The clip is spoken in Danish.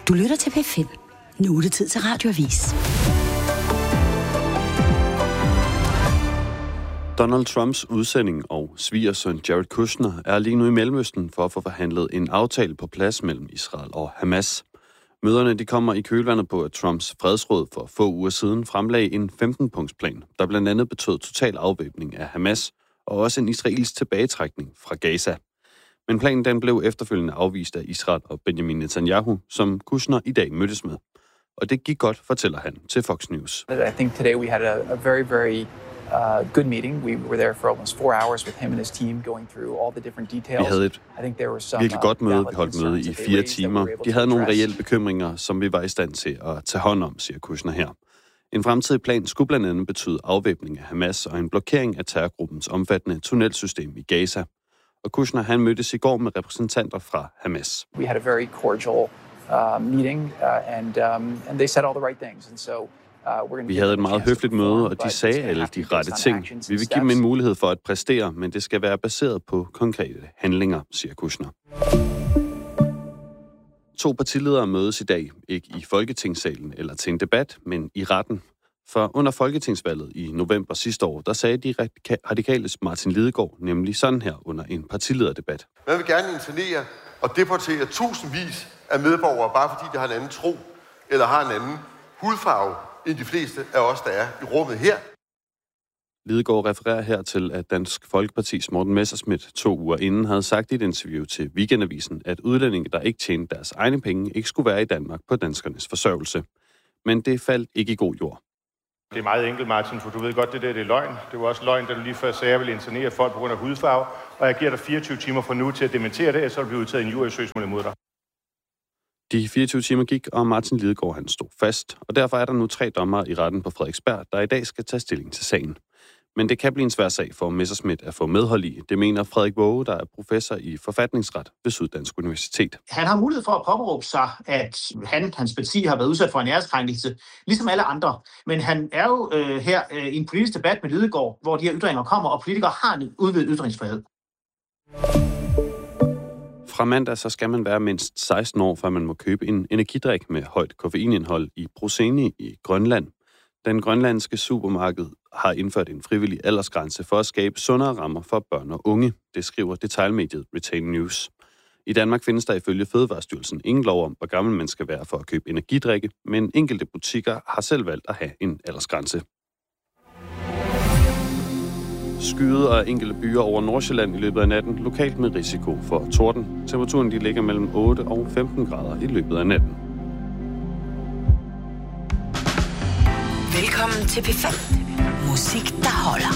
Du lytter til P5. Nu er det tid til Radioavis. Donald Trumps udsending og svigersøn Jared Kushner er lige nu i Mellemøsten for at få forhandlet en aftale på plads mellem Israel og Hamas. Møderne de kommer i kølvandet på, at Trumps fredsråd for få uger siden fremlagde en 15-punktsplan, der blandt andet betød total afvæbning af Hamas og også en israelsk tilbagetrækning fra Gaza. Men planen den blev efterfølgende afvist af Israel og Benjamin Netanyahu, som Kushner i dag mødtes med. Og det gik godt, fortæller han til Fox News. I think today we had a very good meeting. We were there for almost 4 hours with him and his team going through all the different details. Vi havde et virkelig godt møde. Vi holdt møde i 4 timer. De havde nogle reelle bekymringer, som vi var i stand til at tage hånd om, siger Kushner her. En fremtidig plan skulle blandt andet betyde afvæbning af Hamas og en blokering af terrorgruppens omfattende tunnelsystem i Gaza. Og Kushner han mødtes i går med repræsentanter fra Hamas. We had a very cordial meeting and they said all the right things and so vi havde et meget høfligt møde, og de sagde alle de rette ting. Vi vil give dem en mulighed for at præstere, men det skal være baseret på konkrete handlinger, siger Kushner. 2 partiledere mødes i dag, ikke i Folketingssalen eller til en debat, men i retten. For under folketingsvalget i november sidste år, der sagde de radikales Martin Lidegaard nemlig sådan her under en partilederdebat. Man vil gerne internere og deportere tusindvis af medborgere, bare fordi de har en anden tro eller har en anden hudfarve end de fleste af os, der er i rummet her. Lidegaard refererer her til, at Dansk Folkepartis Morten Messerschmidt 2 uger inden havde sagt i et interview til Weekendavisen, at udlændinge, der ikke tjente deres egne penge, ikke skulle være i Danmark på danskernes forsørgelse. Men det faldt ikke i god jord. Det er meget enkelt, Martin, for du ved godt, det er løgn. Det var også løgn, da du lige før sagde, at jeg vil internere folk på grund af hudfarve, og jeg giver dig 24 timer fra nu til at dementere det, og så vil blive udtaget en jurysøgsmål imod dig. De 24 timer gik, og Martin Lidegaard han stod fast, og derfor er der nu 3 dommere i retten på Frederiksberg, der i dag skal tage stilling til sagen. Men det kan blive en svær sag for Messerschmidt at få medhold i. Det mener Frederik Waage, der er professor i forfatningsret ved Syddansk Universitet. Han har mulighed for at påberåbe sig, at hans parti har været udsat for en æreskrænkelse, ligesom alle andre. Men han er jo her i en politisk debat med Lidegaard, hvor de her ytringer kommer, og politikere har en udvidet ytringsfrihed. Fra mandag så skal man være mindst 16 år, før man må købe en energidrik med højt koffeinindhold i Bruseni i Grønland. Den grønlandske supermarked har indført en frivillig aldersgrænse for at skabe sundere rammer for børn og unge. Det skriver detailmediet Retain News. I Danmark findes der ifølge Fødevarestyrelsen ingen lov om, hvor gammel man skal være for at købe energidrikke, men enkelte butikker har selv valgt at have en aldersgrænse. Skyet og enkelte byer over Nordsjælland i løbet af natten, lokalt med risiko for torden. Temperaturen de ligger mellem 8 og 15 grader i løbet af natten. Velkommen til P5. Musik, der holder.